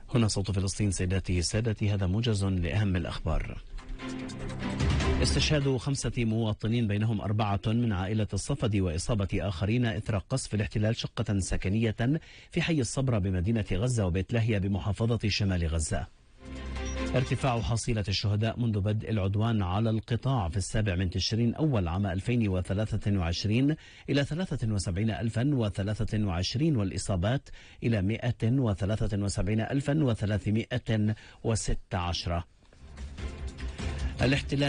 هنا صوت فلسطين. سيداتي سادتي، هذا موجز لأهم الأخبار. استشهاد 5 مواطنين بينهم 4 من عائلة الصفدي وإصابة آخرين إثر قصف الاحتلال شقة سكنية في حي الصبرة بمدينة غزة وبيت لاهيا بمحافظة شمال غزة. ارتفاع حصيلة الشهداء منذ بدء العدوان على القطاع في 7 من تشرين أول عام 2023 إلى 73,023، والإصابات إلى 173,316. الاحتلال